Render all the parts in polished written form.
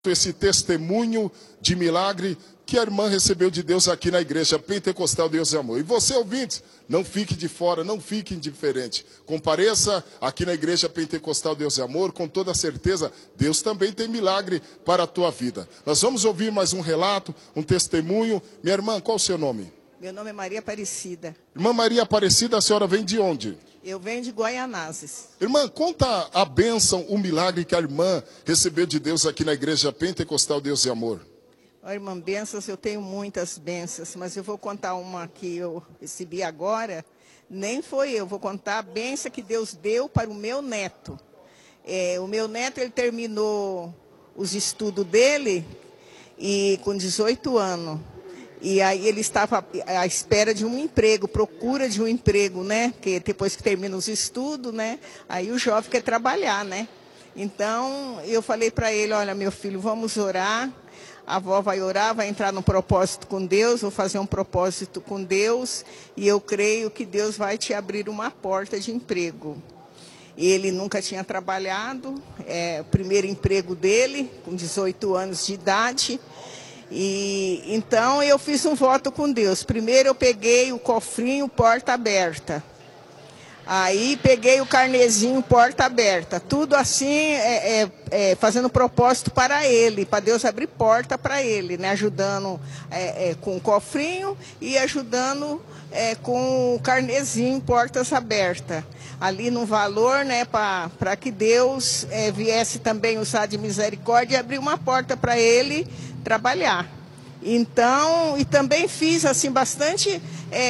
esse testemunho de milagre que a irmã recebeu de Deus aqui na igreja Pentecostal Deus e Amor. E você, ouvinte, não fique de fora, não fique indiferente. Compareça aqui na igreja Pentecostal Deus e Amor, com toda certeza, Deus também tem milagre para a tua vida. Nós vamos ouvir mais um relato, um testemunho. Minha irmã, qual o seu nome? Meu nome é Maria Aparecida. Irmã Maria Aparecida, a senhora vem de onde? Eu venho de Guaianazes. Irmã, conta a bênção, o milagre que a irmã recebeu de Deus aqui na igreja Pentecostal Deus e Amor. Irmã, bênçãos, eu tenho muitas bênçãos, mas eu vou contar uma que eu recebi agora. Nem foi eu, vou contar a bênção que Deus deu para o meu neto. O meu neto, ele terminou os estudos dele e com 18 anos. E aí ele estava à espera de um emprego, procura de um emprego, né? Porque depois que termina os estudos, né? Aí o jovem quer trabalhar, né? Então eu falei para ele, olha, meu filho, vamos orar. A avó vai orar, vai entrar no propósito com Deus, vou fazer um propósito com Deus. E eu creio que Deus vai te abrir uma porta de emprego. Ele nunca tinha trabalhado, o primeiro emprego dele, com 18 anos de idade. E então eu fiz um voto com Deus. Primeiro eu peguei o cofrinho porta aberta. Aí peguei o carnezinho porta aberta. Tudo assim, fazendo propósito para ele, para Deus abrir porta para ele, né? Ajudando com o cofrinho e ajudando com o carnezinho portas abertas. Ali no valor, né? Para que Deus viesse também usar de misericórdia e abrir uma porta para ele trabalhar. Então, e também fiz assim bastante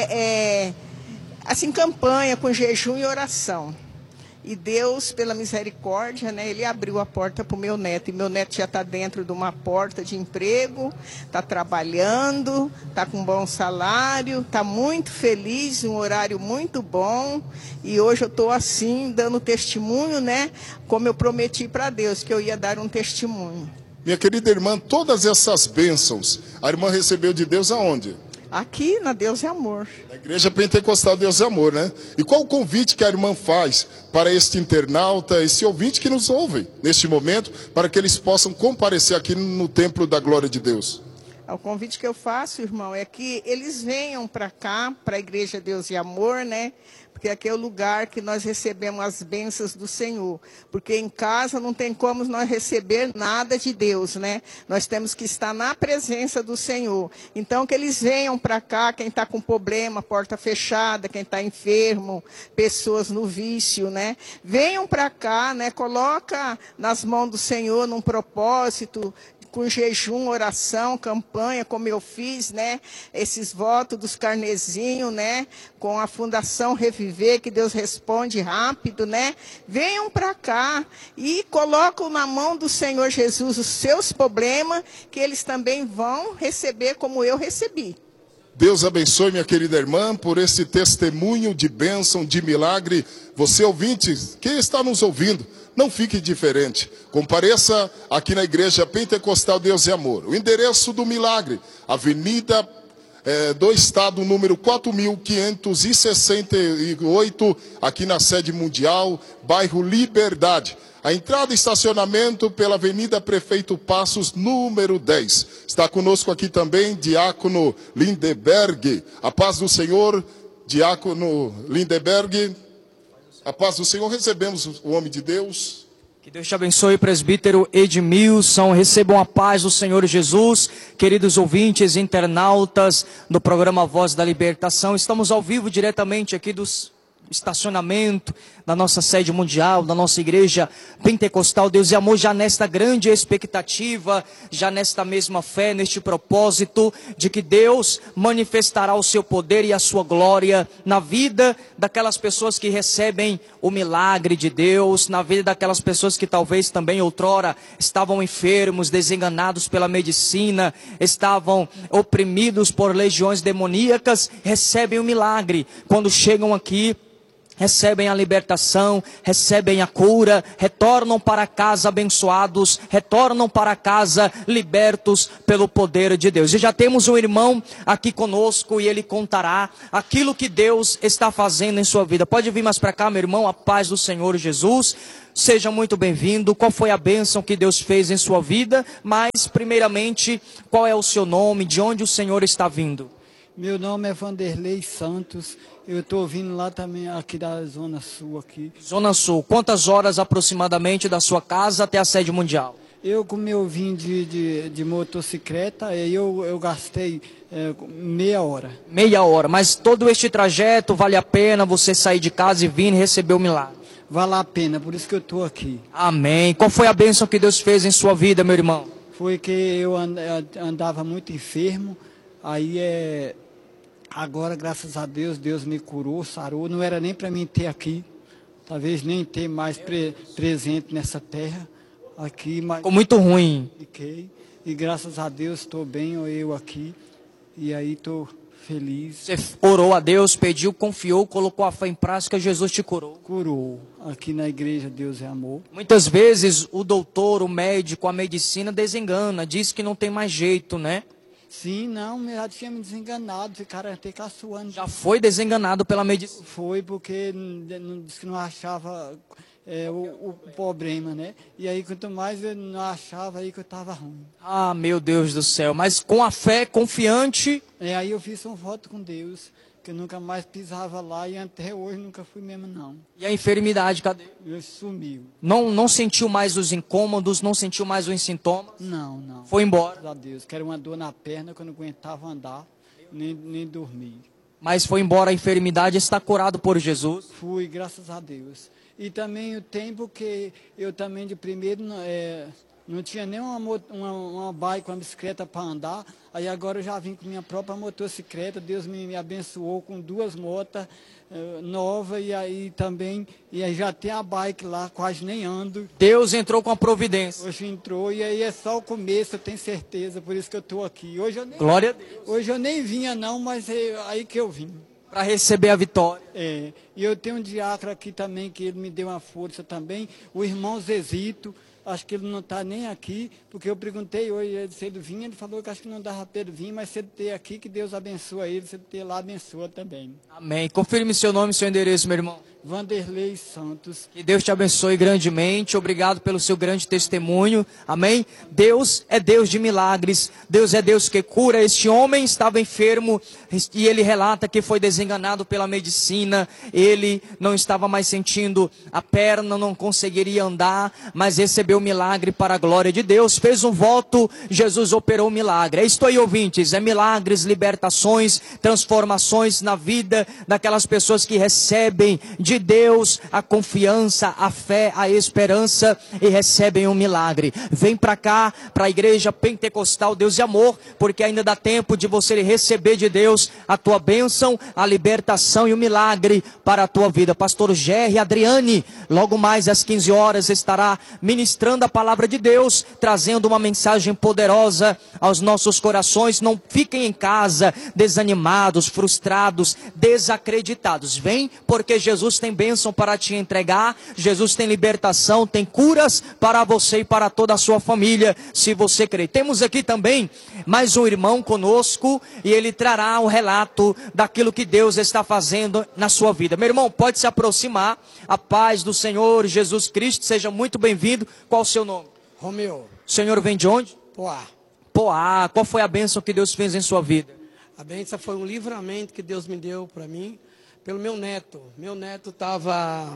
assim campanha com jejum e oração. E Deus, pela misericórdia, né, ele abriu a porta para o meu neto. E meu neto já está dentro de uma porta de emprego, está trabalhando, está com um bom salário, está muito feliz, um horário muito bom. E hoje eu estou assim, dando testemunho, né, como eu prometi para Deus, que eu ia dar um testemunho. Minha querida irmã, todas essas bênçãos, a irmã recebeu de Deus aonde? Aqui na Deus e Amor. Na igreja Pentecostal Deus e Amor, né? E qual o convite que a irmã faz para este internauta, esse ouvinte que nos ouve neste momento, para que eles possam comparecer aqui no templo da glória de Deus? O convite que eu faço, irmão, é que eles venham para cá, para a igreja Deus e Amor, né? Porque aqui é o lugar que nós recebemos as bênçãos do Senhor. Porque em casa não tem como nós receber nada de Deus, né? Nós temos que estar na presença do Senhor. Então, que eles venham para cá, quem está com problema, porta fechada, quem está enfermo, pessoas no vício, né? Venham para cá, né? Coloca nas mãos do Senhor num propósito, com jejum, oração, campanha, como eu fiz, né? Esses votos dos carnezinhos, né? Com a Fundação Reviver, que Deus responde rápido, né? Venham para cá e colocam na mão do Senhor Jesus os seus problemas, que eles também vão receber como eu recebi. Deus abençoe, minha querida irmã, por esse testemunho de bênção, de milagre. Você, ouvinte, quem está nos ouvindo, não fique indiferente. Compareça aqui na igreja Pentecostal Deus e Amor. O endereço do milagre, Avenida do Estado, número 4.568, aqui na sede mundial, bairro Liberdade. A entrada e estacionamento pela Avenida Prefeito Passos, número 10. Está conosco aqui também Diácono Lindeberg. A paz do Senhor, Diácono Lindeberg. A paz do Senhor, recebemos o homem de Deus. Que Deus te abençoe, presbítero Edmilson. Recebam a paz do Senhor Jesus. Queridos ouvintes, internautas do programa Voz da Libertação. Estamos ao vivo diretamente aqui dos estacionamento da nossa sede mundial, da nossa igreja Pentecostal Deus e Amor, já nesta grande expectativa, já nesta mesma fé, neste propósito de que Deus manifestará o seu poder e a sua glória na vida daquelas pessoas que recebem o milagre de Deus, na vida daquelas pessoas que talvez também outrora estavam enfermos, desenganados pela medicina, estavam oprimidos por legiões demoníacas, recebem o milagre quando chegam aqui recebem a libertação, recebem a cura, retornam para casa abençoados, retornam para casa libertos pelo poder de Deus. E já temos um irmão aqui conosco e ele contará aquilo que Deus está fazendo em sua vida. Pode vir mais para cá, meu irmão, a paz do Senhor Jesus. Seja muito bem-vindo. Qual foi a bênção que Deus fez em sua vida? Mas, primeiramente, qual é o seu nome? De onde o Senhor está vindo? Meu nome é Vanderlei Santos. Eu estou vindo lá também, aqui da Zona Sul. Aqui. Zona Sul. Quantas horas aproximadamente da sua casa até a sede mundial? Eu, como eu vim de motocicleta, eu gastei meia hora. Meia hora. Mas todo este trajeto vale a pena você sair de casa e vir e receber o milagre? Vale a pena, por isso que eu estou aqui. Amém. Qual foi a bênção que Deus fez em sua vida, meu irmão? Foi que eu andava muito enfermo, aí agora, graças a Deus, Deus me curou, sarou. Não era nem para mim ter aqui, talvez nem ter mais presente nessa terra. Aqui, mas ficou muito ruim. Fiquei, e graças a Deus estou bem, eu aqui, e aí estou feliz. Você orou a Deus, pediu, confiou, colocou a fé em prática, Jesus te curou. Curou. Aqui na igreja Deus é amor. Muitas vezes o doutor, o médico, a medicina desengana, diz que não tem mais jeito, né? Sim, não, já tinha me desenganado, ficaram até caçoando. Já foi desenganado pela medicina? Foi porque disse que não achava o problema, né? E aí quanto mais eu não achava, aí que eu estava ruim. Ah, meu Deus do céu, mas com a fé confiante... Aí eu fiz um voto com Deus, que eu nunca mais pisava lá e até hoje nunca fui mesmo não. E a enfermidade, cadê? Sumiu. Não sentiu mais os incômodos, não sentiu mais os sintomas? Não. Foi embora? Graças a Deus, que era uma dor na perna que eu não aguentava andar, nem dormir. Mas foi embora a enfermidade, está curado por Jesus? Fui, graças a Deus. E também o tempo que eu também de primeiro não tinha nem uma bike, uma bicicleta para andar. Aí agora eu já vim com minha própria motocicleta. Deus me abençoou com 2 motos novas e aí também já tem a bike lá, quase nem ando. Deus entrou com a providência. Hoje entrou e aí é só o começo, eu tenho certeza, por isso que eu estou aqui. Glória a Deus. Hoje eu nem vinha não, mas é aí que eu vim. Para receber a vitória. E eu tenho um diácono aqui também, que ele me deu uma força também, o irmão Zezito, acho que ele não está nem aqui, porque eu perguntei hoje se ele vinha, ele falou que acho que não dava para ele vir, mas se ele ter aqui, que Deus abençoa ele, se ele ter lá, abençoa também. Amém. Confirme seu nome e seu endereço, meu irmão. Vanderlei Santos. Que Deus te abençoe grandemente. Obrigado pelo seu grande testemunho. Amém. Deus é Deus de milagres. Deus é Deus que cura. Este homem estava enfermo e ele relata que foi desenganado pela medicina. Ele não estava mais sentindo a perna, não conseguiria andar, mas recebeu o milagre para a glória de Deus. Fez um voto, Jesus operou o milagre. É isto aí, ouvintes. É milagres, libertações, transformações na vida daquelas pessoas que recebem de Deus a confiança, a fé, a esperança e recebem um milagre. Vem para cá, para a igreja pentecostal Deus e Amor, porque ainda dá tempo de você receber de Deus a tua bênção, a libertação e o milagre para a tua vida. Pastor Gerry Adriane, logo mais às 15 horas estará ministrando a palavra de Deus, trazendo uma mensagem poderosa aos nossos corações. Não fiquem em casa desanimados, frustrados, desacreditados. Vem, porque Jesus tem bênção para te entregar, Jesus tem libertação, tem curas para você e para toda a sua família, se você crer. Temos aqui também mais um irmão conosco e ele trará o relato daquilo que Deus está fazendo na sua vida. Meu irmão, pode se aproximar. A paz do Senhor Jesus Cristo, seja muito bem-vindo. Qual o seu nome? Romeu. O senhor vem de onde? Poá. Poá. Qual foi a bênção que Deus fez em sua vida? A bênção foi um livramento que Deus me deu para mim, pelo meu neto. Meu neto estava...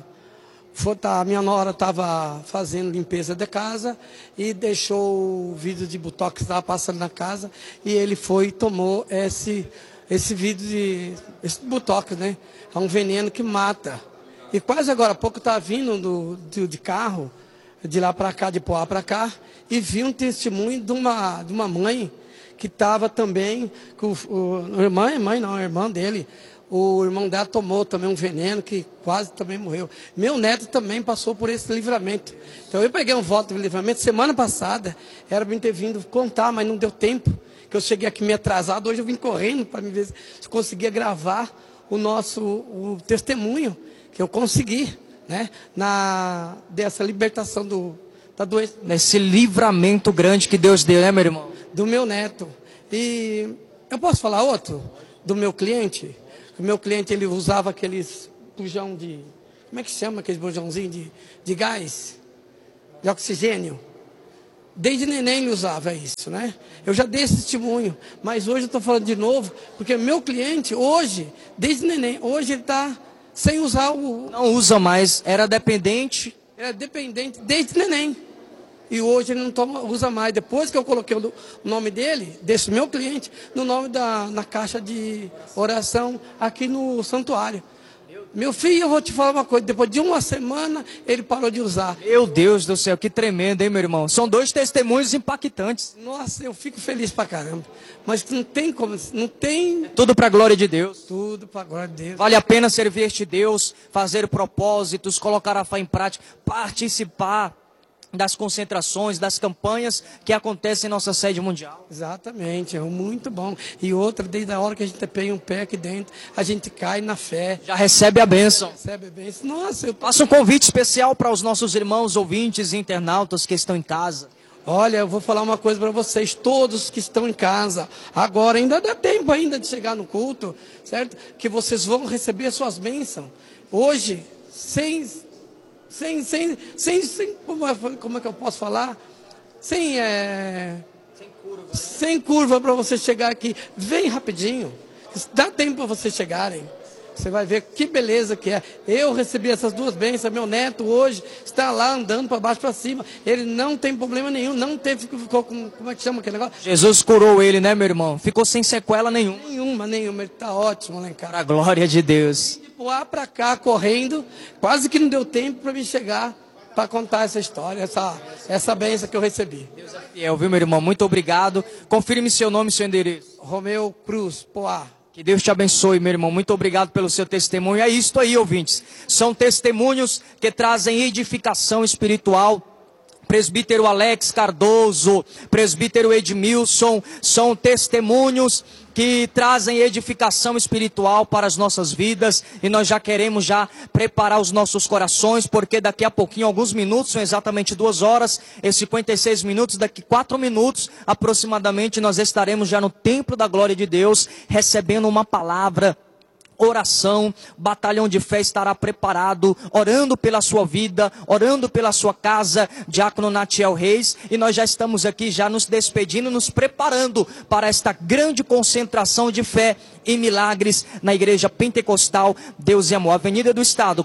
minha nora estava fazendo limpeza de casa e deixou o vidro de botox que estava passando na casa e ele foi e tomou esse vidro esse botox, né? É um veneno que mata. E quase agora há pouco estava vindo de carro, de lá para cá, de Poá para cá, e vi um testemunho de uma mãe que estava também, com a irmã dele. O irmão dela tomou também um veneno que quase também morreu. Meu neto também passou por esse livramento. Então eu peguei um voto de livramento semana passada. Era para mim ter vindo contar, mas não deu tempo. Que eu cheguei aqui meio atrasado. Hoje eu vim correndo para me ver se conseguia gravar o testemunho. que eu consegui, né? Dessa libertação da doença. Nesse livramento grande que Deus deu, né, meu irmão? Do meu neto. E eu posso falar outro? Do meu cliente? O meu cliente, ele usava aqueles bujão de... Como é que chama aqueles bujãozinhos de gás? De oxigênio. Desde neném ele usava isso, né? Eu já dei esse testemunho, mas hoje eu estou falando de novo, porque meu cliente hoje, desde neném, hoje ele está sem usar o... Não usa mais, era dependente. Era dependente desde neném. E hoje ele não usa mais. Depois que eu coloquei o nome dele, desse meu cliente, no nome na caixa de oração aqui no santuário. Meu filho, eu vou te falar uma coisa, depois de uma semana, ele parou de usar. Meu Deus do céu, que tremendo, hein, meu irmão? São 2 testemunhos impactantes. Nossa, eu fico feliz pra caramba. Mas não tem como, não tem... Tudo para a glória de Deus. Tudo para a glória de Deus. Vale a pena servir este Deus, fazer propósitos, colocar a fé em prática, participar das concentrações, das campanhas que acontecem em nossa sede mundial. Exatamente, é muito bom. E outra, desde a hora que a gente põe um pé aqui dentro, a gente cai na fé. Já recebe a bênção. Recebe a bênção. Nossa, Faço um convite especial para os nossos irmãos ouvintes e internautas que estão em casa. Olha, eu vou falar uma coisa para vocês, todos que estão em casa, agora ainda dá tempo ainda de chegar no culto, certo? Que vocês vão receber as suas bênçãos. Hoje, como é que eu posso falar? Sem curva para você chegar aqui. Vem rapidinho. Dá tempo para vocês chegarem. Você vai ver que beleza que é. Eu recebi essas 2 bênçãos. Meu neto hoje está lá andando para baixo para cima. Ele não tem problema nenhum. Não teve, ficou com, como é que chama aquele negócio? Jesus curou ele, né, meu irmão? Ficou sem sequela nenhuma. Nenhuma. Ele está ótimo lá em casa. Para a glória de Deus. De lá para cá, correndo. Quase que não deu tempo para me chegar para contar essa história, essa bênção que eu recebi. Deus é fiel, viu, meu irmão? Muito obrigado. Confirme seu nome e seu endereço. Romeu Cruz, Poá. Que Deus te abençoe, meu irmão. Muito obrigado pelo seu testemunho. É isto aí, ouvintes. São testemunhos que trazem edificação espiritual. Presbítero Alex Cardoso, presbítero Edmilson, são testemunhos que trazem edificação espiritual para as nossas vidas, e nós já queremos já preparar os nossos corações, porque daqui a pouquinho, alguns minutos, são exatamente 2 horas e 56 minutos, daqui 4 minutos aproximadamente, nós estaremos já no templo da glória de Deus, recebendo uma palavra, oração, batalhão de fé estará preparado, orando pela sua vida, orando pela sua casa, diácono Natiel Reis, e nós já estamos aqui já nos despedindo, nos preparando para esta grande concentração de fé e milagres na Igreja Pentecostal Deus e Amor, Avenida do Estado,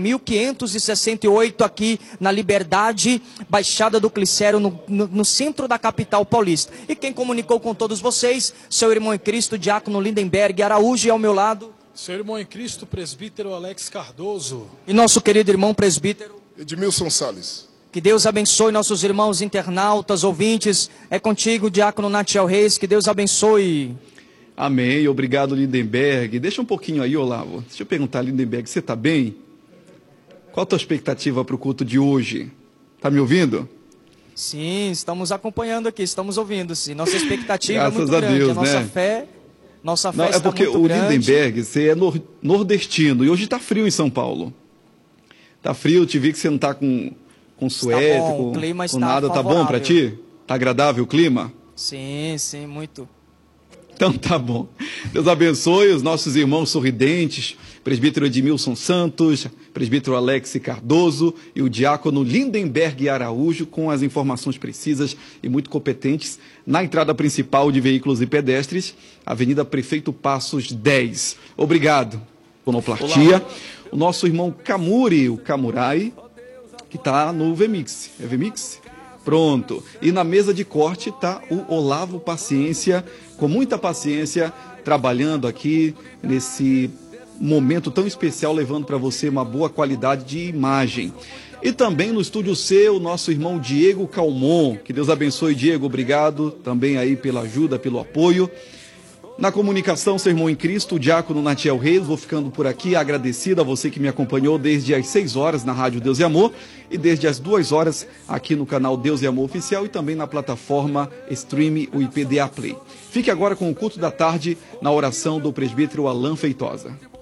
4.568, aqui na Liberdade, Baixada do Glicério, no centro da capital paulista. E quem comunicou com todos vocês, seu irmão em Cristo, diácono Lindenberg Araújo, e ao meu lado, seu irmão em Cristo, presbítero Alex Cardoso. E nosso querido irmão presbítero Edmilson Salles. Que Deus abençoe nossos irmãos internautas, ouvintes. É contigo, diácono Natiel Reis. Que Deus abençoe. Amém. Obrigado, Lindenberg. Deixa um pouquinho aí, Olavo. Deixa eu perguntar, Lindenberg, você está bem? Qual a tua expectativa para o culto de hoje? Está me ouvindo? Sim, estamos acompanhando aqui, estamos ouvindo. Sim. Nossa expectativa Graças é muito grande. Deus, a nossa né? fé... Nossa fé Não, está é porque muito o grande. Lindenberg, você é nordestino, e hoje está frio em São Paulo. Está frio, te vi que você não está com suéter, bom, o clima com está nada. Tá bom para ti? Tá agradável o clima? Sim, sim, muito. Então tá bom. Deus abençoe os nossos irmãos sorridentes, presbítero Edmilson Santos, presbítero Alex Cardoso e o diácono Lindenberg Araújo, com as informações precisas e muito competentes na entrada principal de veículos e pedestres, Avenida Prefeito Passos 10. Obrigado, Sonoplastia. O nosso irmão Camuri, o Camurai, que está no VMix. É VMix? Pronto. E na mesa de corte está o Olavo Paciência, com muita paciência, trabalhando aqui nesse momento tão especial, levando para você uma boa qualidade de imagem. E também no Estúdio C, o nosso irmão Diego Calmon. Que Deus abençoe, Diego. Obrigado também aí pela ajuda, pelo apoio. Na comunicação, seu irmão em Cristo, o diácono Natiel Reis. Vou ficando por aqui, agradecido a você que me acompanhou desde as 6 horas na Rádio Deus e Amor e desde as 2 horas aqui no canal Deus e Amor Oficial e também na plataforma Stream, o IPDA Play. Fique agora com o culto da tarde na oração do presbítero Alan Feitosa.